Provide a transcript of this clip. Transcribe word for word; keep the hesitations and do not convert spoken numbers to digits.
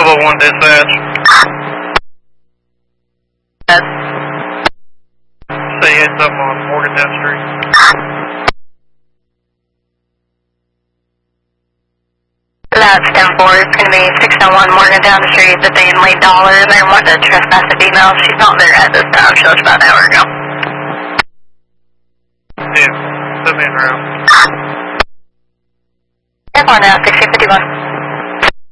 Bravo one dispatch. Yes. Say heads up on Morgantown Street. That's ten four. It's going to be six oh one Morgantown Street. The family dollar. They want to trespass a female. She's not there at this time. She left about an hour ago. Yeah, send me around. ten four now, sixteen fifty-one.